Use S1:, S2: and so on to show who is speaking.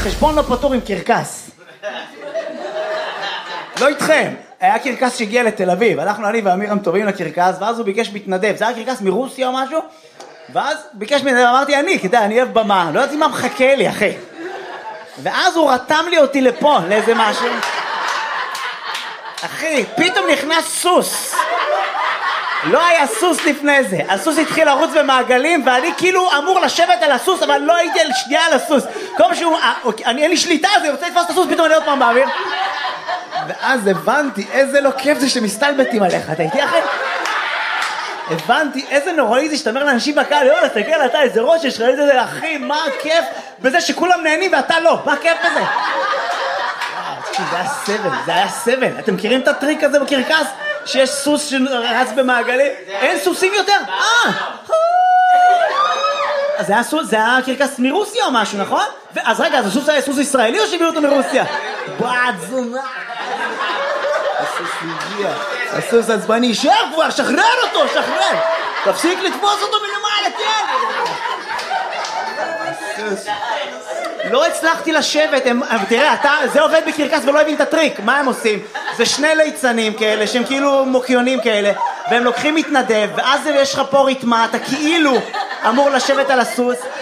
S1: חשבון לא פתור עם קרקס. לא איתכם. היה קרקס שהגיע לתל אביב, הלכנו אני ואמירם טובים לקרקס, ואז הוא ביקש מתנדב, זה היה קרקס מרוסיה או משהו, ואז ביקש מתנדב, אמרתי אני אוהב במה, לא יודעת מה מחכה לי אחי. ואז הוא רתם לי אותי לפה, לאיזה משהו. אחי, פתאום נכנס סוס. לא היה סוס לפני זה, הסוס התחיל לרוץ במעגלים, ואני כאילו אמור לשבת על הסוס, אבל לא הייתי שנייה על הסוס. כל מה שהוא, אין לי שליטה, אז אני רוצה לתפוס את הסוס, פתאום אני עוד פעם באוויר. ואז הבנתי איזה לא כיף זה שמסתלבטים עליך, אתה איתי אחי? הבנתי איזה נוראי זה שאתה אומר לאנשים בקהל, יאללה, תסתכל אתה איזה ראש יש לך, איזה אחי, מה הכיף בזה שכולם נהנים ואתה לא, מה הכיף בזה? זה היה סבל, אתם מכירים את הטריק הזה בקרקס? שיש סוס שרץ במעגלים? אין סוסים יותר? אז זה היה קרקס מרוסיה או משהו, נכון? אז רגע, אז הסוס היה סוס ישראלי או שהביאו אותו מרוסיה? בת זונה! הסוס הגיע, הסוס עצבני, שב כבר, שחרר אותו, שחרר! תפסיק לתפוס אותו מלמעלה, כן! הסוס... לא הצלחתי לשבת, תראה, זה עובד בקרקס ולא הבין את הטריק, מה הם עושים? זה שני ליצנים כאלה, שהם כאילו מוקיונים כאלה, והם לוקחים מתנדב, ואז יש לך פה ריתמה, אתה כאילו אמור לשבת על הסוס,